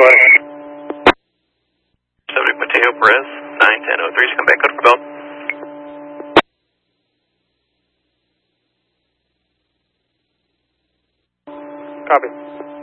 go ahead. Subject Mateo Perez, 91003, come back code for belt. Copy.